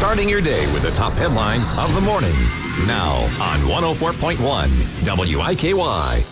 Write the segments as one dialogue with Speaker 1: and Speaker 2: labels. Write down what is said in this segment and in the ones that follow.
Speaker 1: Starting your day with the top headlines of the morning. Now on 104.1 WIKY.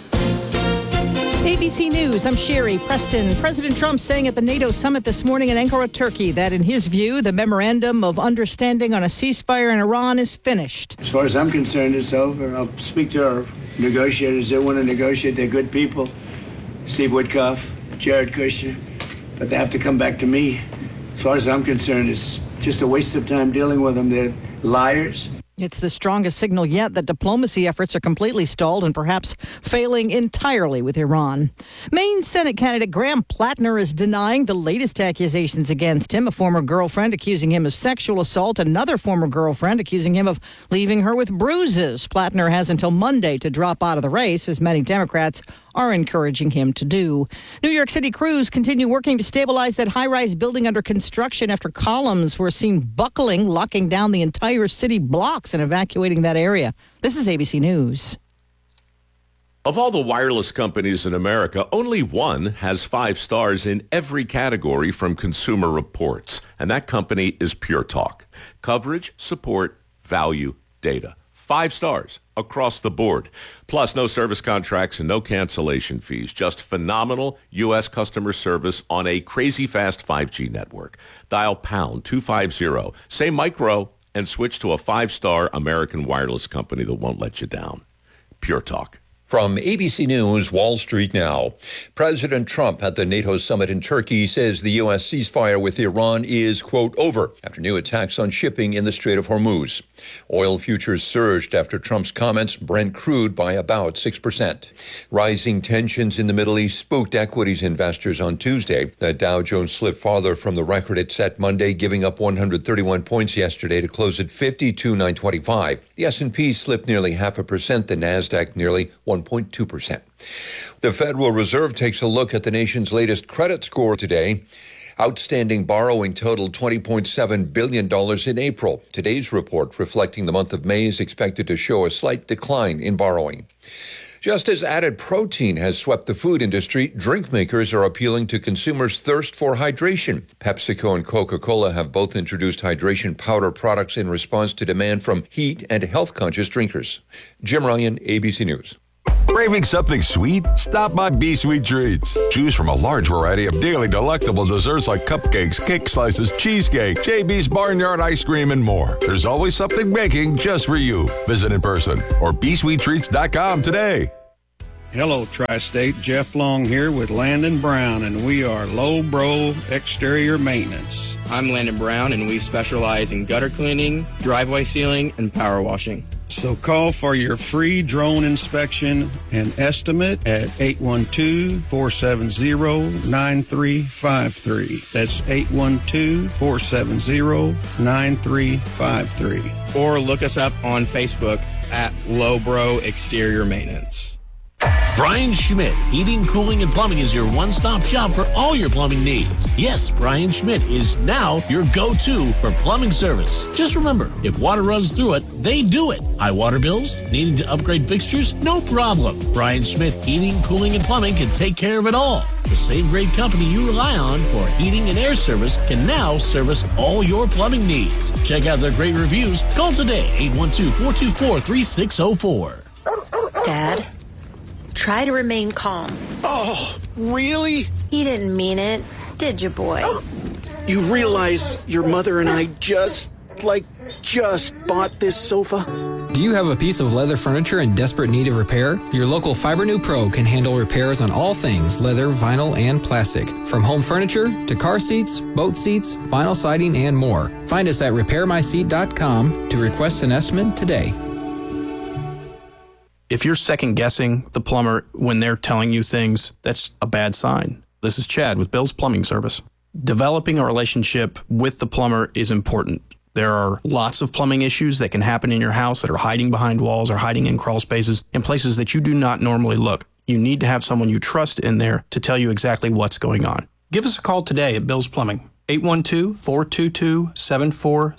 Speaker 2: ABC News, I'm Sherry Preston. President Trump saying at the NATO summit this morning in Ankara, Turkey, that in his view, the memorandum of understanding on a ceasefire in Iran is finished.
Speaker 3: As far as I'm concerned, it's over. I'll speak to our negotiators. They want to negotiate. They're good people. Steve Witkoff, Jared Kushner. But they have to come back to me. As far as I'm concerned, it's just a waste of time dealing with them. They're liars.
Speaker 2: It's the strongest signal yet that diplomacy efforts are completely stalled and perhaps failing entirely with Iran. Maine Senate candidate Graham Plattner is denying the latest accusations against him. A former girlfriend accusing him of sexual assault. Another former girlfriend accusing him of leaving her with bruises. Plattner has until Monday to drop out of the race, as many Democrats are encouraging him to do. New York City crews continue working to stabilize that high-rise building under construction after columns were seen buckling, locking down the entire city blocks and evacuating that area. This is ABC News.
Speaker 4: Of all the wireless companies in America, only one has 5 stars in every category from Consumer Reports, and that company is Pure Talk. Coverage, support, value, data. 5 stars across the board. Plus, no service contracts and no cancellation fees. Just phenomenal U.S. customer service on a crazy fast 5G network. Dial pound 250, say micro, and switch to a 5-star American wireless company that won't let you down. Pure Talk.
Speaker 5: From ABC News, Wall Street Now. President Trump at the NATO summit in Turkey says the U.S. ceasefire with Iran is, quote, over after new attacks on shipping in the Strait of Hormuz. Oil futures surged after Trump's comments, Brent crude by about 6%. Rising tensions in the Middle East spooked equities investors on Tuesday. The Dow Jones slipped farther from the record it set Monday, giving up 131 points yesterday to close at 52,925. The S&P slipped nearly 0.5%, the Nasdaq nearly 1.2%. The Federal Reserve takes a look at the nation's latest credit score today. Outstanding borrowing totaled $20.7 billion in April. Today's report, reflecting the month of May, is expected to show a slight decline in borrowing. Just as added protein has swept the food industry, drink makers are appealing to consumers' thirst for hydration. PepsiCo and Coca-Cola have both introduced hydration powder products in response to demand from heat and health-conscious drinkers. Jim Ryan, ABC News.
Speaker 6: Craving something sweet? Stop by B-Sweet Treats. Choose from a large variety of daily delectable desserts like cupcakes, cake slices, cheesecake, JB's Barnyard ice cream, and more. There's always something baking just for you. Visit in person or bsweettreats.com today.
Speaker 7: Hello, Tri-State. Jeff Long here with Landon Brown, and we are Low-Bro Exterior Maintenance.
Speaker 8: I'm Landon Brown, and we specialize in gutter cleaning, driveway sealing, and power washing.
Speaker 7: So call for your free drone inspection and estimate at 812-470-9353. That's 812-470-9353.
Speaker 8: Or look us up on Facebook at Low-Bro Exterior Maintenance.
Speaker 9: Brian Schmidt, Heating, Cooling, and Plumbing is your one-stop shop for all your plumbing needs. Yes, Brian Schmidt is now your go-to for plumbing service. Just remember, if water runs through it, they do it. High water bills? Needing to upgrade fixtures? No problem. Brian Schmidt, Heating, Cooling, and Plumbing can take care of it all. The same great company you rely on for heating and air service can now service all your plumbing needs. Check out their great reviews. Call today, 812-424-3604.
Speaker 10: Dad? Try to remain calm.
Speaker 11: Oh, really?
Speaker 10: You didn't mean it, did you, boy?
Speaker 11: You realize your mother and I just bought this sofa?
Speaker 12: Do you have a piece of leather furniture in desperate need of repair? Your local Fibernew Pro can handle repairs on all things leather, vinyl, and plastic. From home furniture to car seats, boat seats, vinyl siding, and more. Find us at repairmyseat.com to request an estimate today.
Speaker 13: If you're second-guessing the plumber when they're telling you things, that's a bad sign. This is Chad with Bill's Plumbing Service. Developing a relationship with the plumber is important. There are lots of plumbing issues that can happen in your house that are hiding behind walls or hiding in crawl spaces in places that you do not normally look. You need to have someone you trust in there to tell you exactly what's going on. Give us a call today at Bill's Plumbing,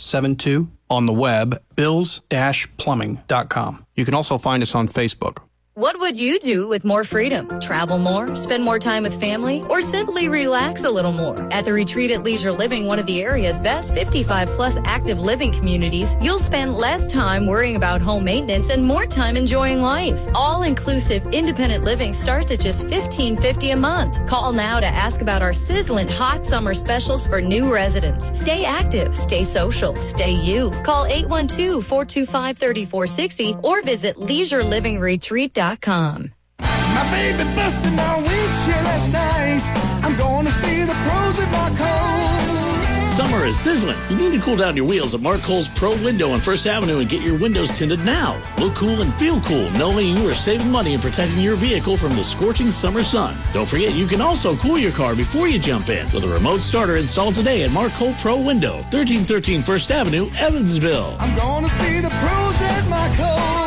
Speaker 13: 812-422-7472. On the web, bills-plumbing.com. You can also find us on Facebook.
Speaker 14: What would you do with more freedom? Travel more, spend more time with family, or simply relax a little more? At the Retreat at Leisure Living, one of the area's best 55-plus active living communities, you'll spend less time worrying about home maintenance and more time enjoying life. All-inclusive independent living starts at just $15.50 a month. Call now to ask about our sizzling hot summer specials for new residents. Stay active, stay social, stay you. Call 812-425-3460 or visit leisurelivingretreat.com.
Speaker 15: My baby busted my windshield last night. I'm gonna see the pros at Mark Cole.
Speaker 9: Summer is sizzling. You need to cool down your wheels at Mark Cole's Pro Window on First Avenue and get your windows tinted now. Look cool and feel cool, knowing you are saving money and protecting your vehicle from the scorching summer sun. Don't forget, you can also cool your car before you jump in with a remote starter installed today at Mark Cole Pro Window, 1313 First Avenue, Evansville.
Speaker 15: I'm gonna see the pros at Mark Cole.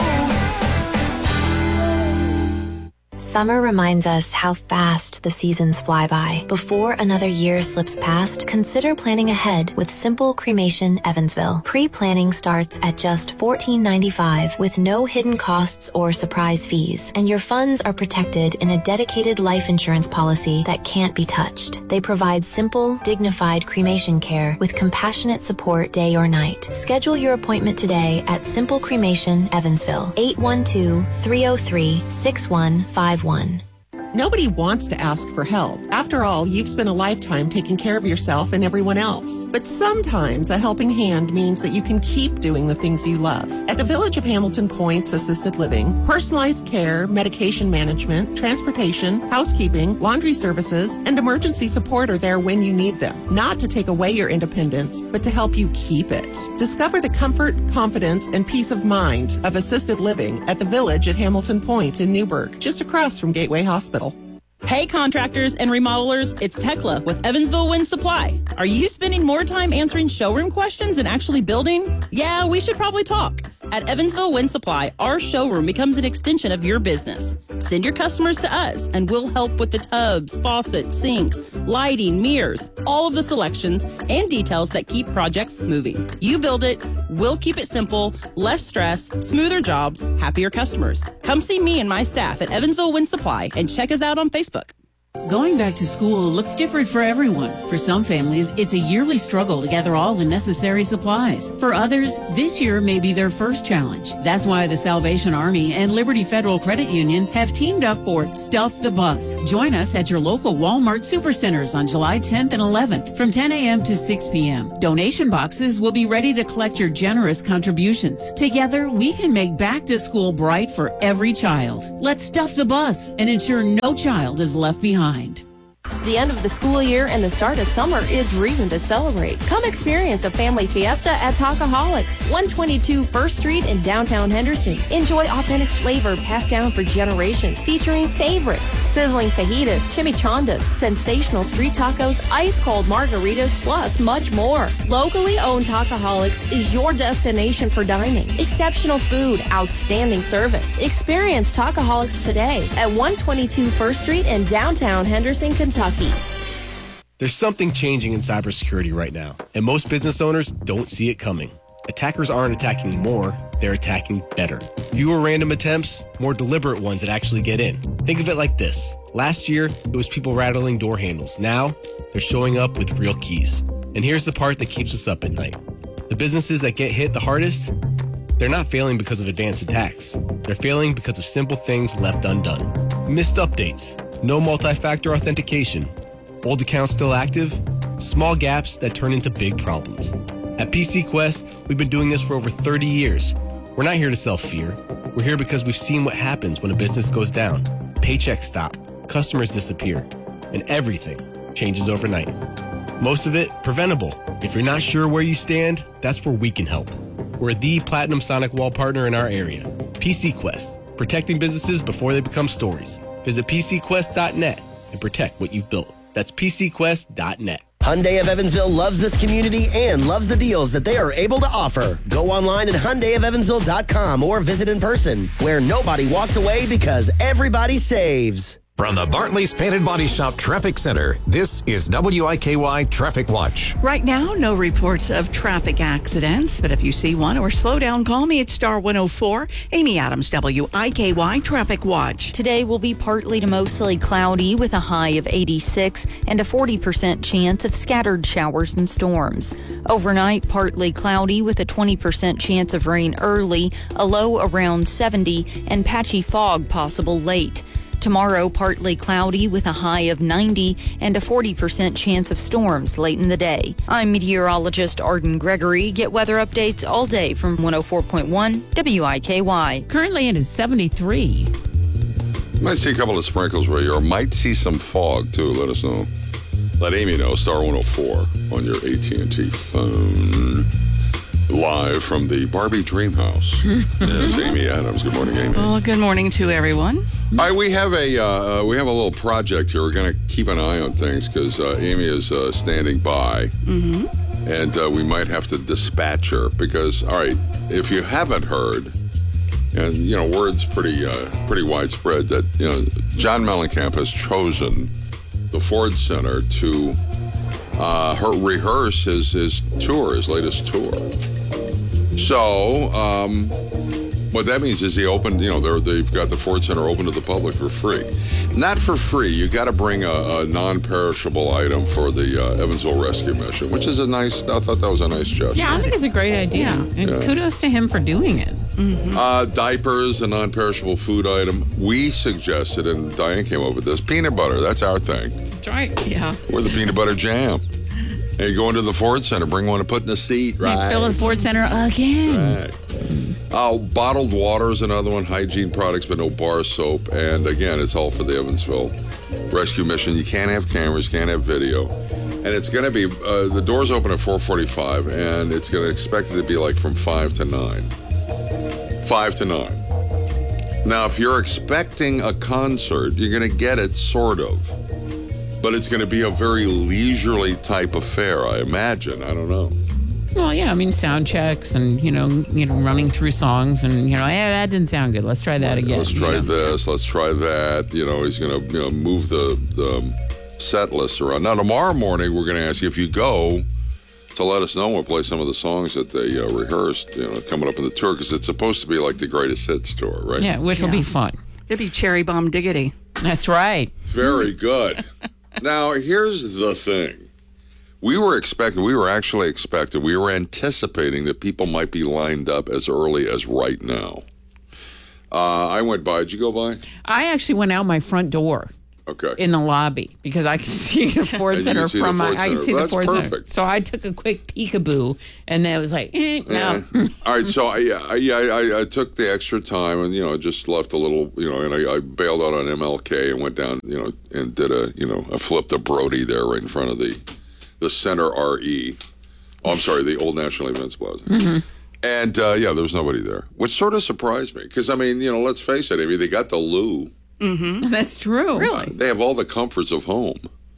Speaker 16: Summer reminds us how fast the seasons fly by. Before another year slips past, consider planning ahead with Simple Cremation Evansville. Pre-planning starts at just $14.95 with no hidden costs or surprise fees, and your funds are protected in a dedicated life insurance policy that can't be touched. They provide simple, dignified cremation care with compassionate support day or night. Schedule your appointment today at Simple Cremation Evansville, 812-303-6151.
Speaker 17: Nobody wants to ask for help. After all, you've spent a lifetime taking care of yourself and everyone else. But sometimes a helping hand means that you can keep doing the things you love. At the Village of Hamilton Point's assisted living, personalized care, medication management, transportation, housekeeping, laundry services, and emergency support are there when you need them. Not to take away your independence, but to help you keep it. Discover the comfort, confidence, and peace of mind of assisted living at the Village at Hamilton Point in Newburgh, just across from Gateway Hospital.
Speaker 18: Hey contractors and remodelers, it's Tekla with Evansville Wind Supply. Are you spending more time answering showroom questions than actually building? Yeah, we should probably talk. At Evansville Wind Supply, our showroom becomes an extension of your business. Send your customers to us and we'll help with the tubs, faucets, sinks, lighting, mirrors, all of the selections and details that keep projects moving. You build it, we'll keep it simple, less stress, smoother jobs, happier customers. Come see me and my staff at Evansville Wind Supply and check us out on Facebook.
Speaker 19: Going back to school looks different for everyone. For some families, it's a yearly struggle to gather all the necessary supplies. For others, this year may be their first challenge. That's why the Salvation Army and Liberty Federal Credit Union have teamed up for Stuff the Bus. Join us at your local Walmart Supercenters on July 10th and 11th from 10 a.m. to 6 p.m. Donation boxes will be ready to collect your generous contributions. Together, we can make back to school bright for every child. Let's stuff the bus and ensure no child is left behind.
Speaker 10: The end of the school year and the start of summer is reason to celebrate. Come experience a family fiesta at Talkaholics, 122 First Street in downtown Henderson. Enjoy authentic flavor passed down for generations, featuring favorites, sizzling fajitas, chimichangas, sensational street tacos, ice-cold margaritas, plus much more. Locally owned Talkaholics is your destination for dining. Exceptional food, outstanding service. Experience Talkaholics today at 122 First Street in downtown Henderson, Kentucky.
Speaker 20: There's something changing in cybersecurity right now, and most business owners don't see it coming. Attackers aren't attacking more, they're attacking better. Fewer random attempts, more deliberate ones that actually get in. Think of it like this. Last year, it was people rattling door handles. Now, they're showing up with real keys. And here's the part that keeps us up at night. The businesses that get hit the hardest, they're not failing because of advanced attacks. They're failing because of simple things left undone. Missed updates, no multi-factor authentication, old accounts still active, small gaps that turn into big problems. At PC Quest, we've been doing this for over 30 years. We're not here to sell fear. We're here because we've seen what happens when a business goes down. Paychecks stop, customers disappear, and everything changes overnight. Most of it preventable. If you're not sure where you stand, that's where we can help. We're the Platinum Sonic Wall partner in our area. PC Quest, protecting businesses before they become stories. Visit PCQuest.net and protect what you've built. That's PCQuest.net.
Speaker 21: Hyundai of Evansville loves this community and loves the deals that they are able to offer. Go online at HyundaiofEvansville.com or visit in person, where nobody walks away because everybody saves.
Speaker 1: From the Bartley's Painted Body Shop Traffic Center, this is WIKY Traffic Watch.
Speaker 22: Right now, no reports of traffic accidents, but if you see one or slow down, call me at star 104. Amy Adams, WIKY Traffic Watch.
Speaker 14: Today will be partly to mostly cloudy with a high of 86 and a 40% chance of scattered showers and storms. Overnight, partly cloudy with a 20% chance of rain early, a low around 70, and patchy fog possible late. Tomorrow, partly cloudy with a high of 90 and a 40% chance of storms late in the day. I'm meteorologist Arden Gregory. Get weather updates all day from 104.1 WIKY.
Speaker 19: Currently it is 73.
Speaker 23: Might see a couple of sprinkles where you are. Might see some fog, too. Let us know. Let Amy know. Star 104 on your AT&T phone. Live from the Barbie Dream House. There's Amy Adams. Good morning, Amy.
Speaker 22: Well, good morning to everyone.
Speaker 23: All right, we have a little project here. We're going to keep an eye on things because Amy is standing by, and we might have to dispatch her because, all right, if you haven't heard, and word's pretty widespread that John Mellencamp has chosen the Ford Center to rehearse his tour, his latest tour. So, what that means is he opened, they've got the Ford Center open to the public for free. Not for free. You got to bring a non-perishable item for the Evansville Rescue Mission, which is I thought that was a nice gesture.
Speaker 19: Yeah, I think it's a great idea. And kudos to him for doing it.
Speaker 23: Diapers, a non-perishable food item. We suggested, and Diane came up with this, peanut butter. That's our thing.
Speaker 19: That's right. Yeah.
Speaker 23: We're the peanut butter jam. And you go into the Ford Center, bring one to put in the seat, right?
Speaker 19: Fill the Ford Center again.
Speaker 23: Right. Bottled water is another one. Hygiene products, but no bar soap. And again, it's all for the Evansville Rescue Mission. You can't have cameras, can't have video. And it's going to be, the doors open at 4:45, and it's going to expect it to be like from 5 to 9. 5 to 9. Now, if you're expecting a concert, you're going to get it sort of. But it's going to be a very leisurely type affair, I imagine. I don't know.
Speaker 19: Well, yeah, I mean, sound checks and, running through songs and, that didn't sound good. Let's try that again.
Speaker 23: Let's try this. Let's try that. He's going to move the set list around. Now, tomorrow morning, we're going to ask you if you go to let us know. We'll play some of the songs that they rehearsed, coming up in the tour, because it's supposed to be like the greatest hits tour, right?
Speaker 19: Yeah, which will be fun.
Speaker 22: It'll be Cherry Bomb Diggity.
Speaker 19: That's right.
Speaker 23: Very good. Now, here's the thing. We were anticipating that people might be lined up as early as right now. I went by. Did you go by?
Speaker 19: I actually went out my front door.
Speaker 23: Okay.
Speaker 19: In the lobby because I can see the Ford Center from my. I can see the Ford Center. So I took a quick peekaboo, and then it was like, no.
Speaker 23: All right. So I took the extra time and just left a little and I bailed out on MLK and went down and did I flipped a Brody there right in front of the Center RE. Oh, I'm sorry, the old National Events Plaza. Mm-hmm. And there was nobody there, which sort of surprised me because let's face it, Amy, they got the loo.
Speaker 19: Mm-hmm. That's true.
Speaker 23: Really? They have all the comforts of home.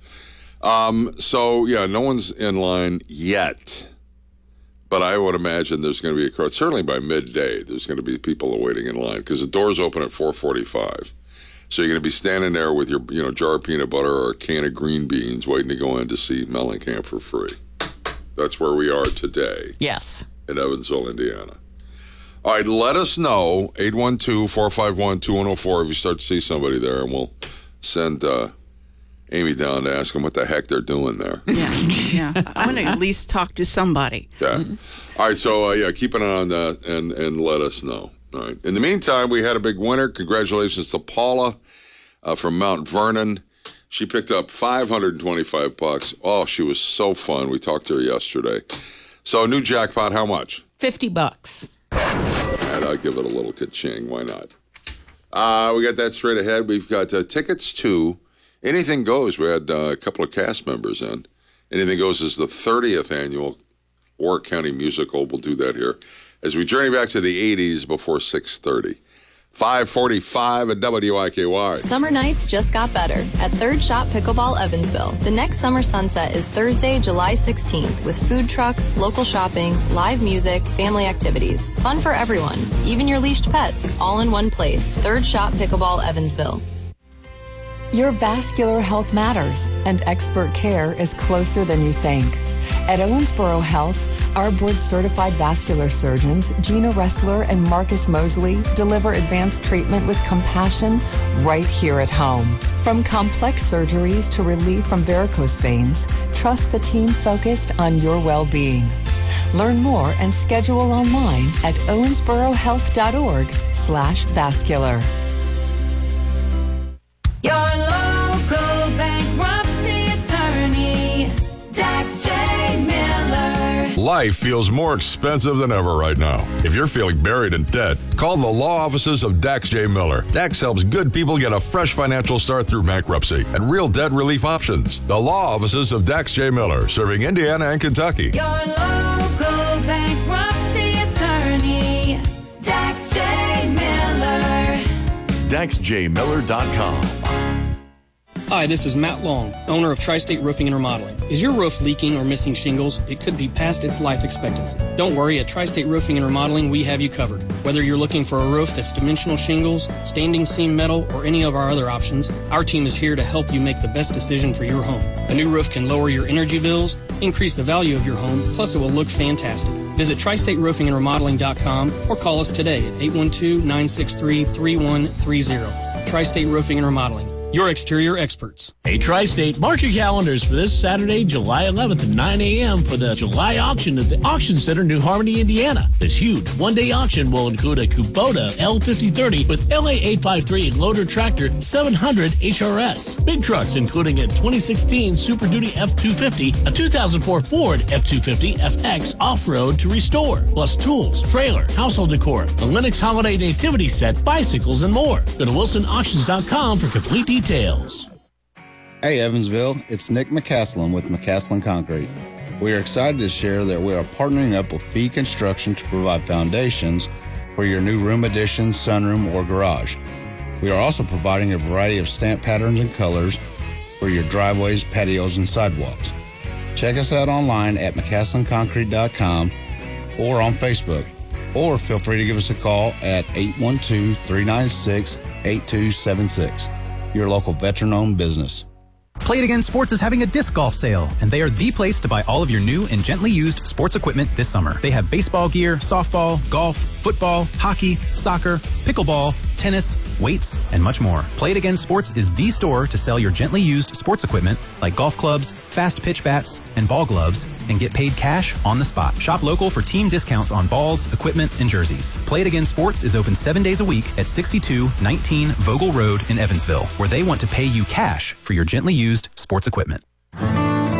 Speaker 23: No one's in line yet. But I would imagine there's going to be a crowd. Certainly by midday, there's going to be people waiting in line because the doors open at 4:45. So you're going to be standing there with your jar of peanut butter or a can of green beans waiting to go in to see Mellencamp for free. That's where we are today.
Speaker 19: Yes.
Speaker 23: In Evansville, Indiana. All right, let us know, 812-451-2104, if you start to see somebody there, and we'll send Amy down to ask them what the heck they're doing there.
Speaker 22: Yeah. I'm going to at least talk to somebody.
Speaker 23: Yeah. All right, so, keep an eye on that and let us know. All right. In the meantime, we had a big winner. Congratulations to Paula from Mount Vernon. She picked up $525. Oh, she was so fun. We talked to her yesterday. So, new jackpot, how much?
Speaker 19: $50.
Speaker 23: And I'll give it a little ka-ching. Why not? We got that straight ahead. We've got tickets to Anything Goes. We had a couple of cast members in. Anything Goes is the 30th annual Warwick County Musical. We'll do that here as we journey back to the 80s before 6:30. 5:45 at WIKY.
Speaker 16: Summer nights just got better at Third Shot Pickleball Evansville. The next summer sunset is Thursday, July 16th with food trucks, local shopping, live music, family activities. Fun for everyone, even your leashed pets, all in one place. Third Shot Pickleball Evansville.
Speaker 2: Your vascular health matters, and expert care is closer than you think. At Owensboro Health, our board-certified vascular surgeons, Gina Ressler and Marcus Mosley, deliver advanced treatment with compassion right here at home. From complex surgeries to relief from varicose veins, trust the team focused on your well-being. Learn more and schedule online at owensborohealth.org/vascular.
Speaker 15: Your local bankruptcy attorney, Dax J. Miller.
Speaker 6: Life feels more expensive than ever right now. If you're feeling buried in debt, call the law offices of Dax J. Miller. Dax helps good people get a fresh financial start through bankruptcy and real debt relief options. The law offices of Dax J. Miller, serving Indiana and Kentucky.
Speaker 15: Your local bankruptcy attorney, Dax J. Miller.
Speaker 3: DaxJMiller.com.
Speaker 4: Hi, this is Matt Long, owner of Tri-State Roofing and Remodeling. Is your roof leaking or missing shingles? It could be past its life expectancy. Don't worry, at Tri-State Roofing and Remodeling, we have you covered. Whether you're looking for a roof that's dimensional shingles, standing seam metal, or any of our other options, our team is here to help you make the best decision for your home. A new roof can lower your energy bills, increase the value of your home, plus it will look fantastic. Visit TriStateRoofingAndRemodeling.com or call us today at 812-963-3130. Tri-State Roofing and Remodeling, your exterior experts.
Speaker 9: Hey, Tri-State, mark your calendars for this Saturday, July 11th at 9 a.m. for the July auction at the Auction Center, New Harmony, Indiana. This huge one-day auction will include a Kubota L5030 with LA853 and loader tractor 700 HRS. Big trucks, including a 2016 Super Duty F250, a 2004 Ford F250 FX off-road to restore, plus tools, trailer, household decor, the Lennox Holiday Nativity Set, bicycles, and more. Go to WilsonAuctions.com for complete details.
Speaker 24: Hey Evansville, it's Nick McCaslin with McCaslin Concrete. We are excited to share that we are partnering up with B Construction to provide foundations for your new room addition, sunroom, or garage. We are also providing a variety of stamp patterns and colors for your driveways, patios, and sidewalks. Check us out online at McCaslinConcrete.com or on Facebook, or feel free to give us a call at 812-396-8276. Your local veteran-owned business.
Speaker 25: Play It Again Sports is having a disc golf sale, and they are the place to buy all of your new and gently used sports equipment this summer. They have baseball gear, softball, golf, football, hockey, soccer, pickleball, tennis, weights, and much more. Play It Again Sports is the store to sell your gently used sports equipment like golf clubs, fast pitch bats, and ball gloves, and get paid cash on the spot. Shop local for team discounts on balls, equipment, and jerseys. Play It Again Sports is open 7 days a week at 6219 Vogel Road in Evansville, where they want to pay you cash for your gently used sports equipment.